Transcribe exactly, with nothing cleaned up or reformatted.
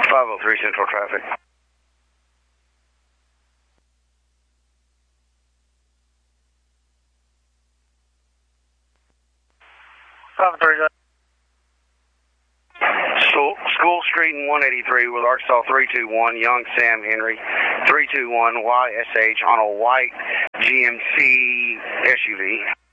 five oh three Central traffic. five oh three. School, School Street and one eighty-three with Arkansas three two one, Young Sam Henry, three two one Y S H on a white G M C S U V.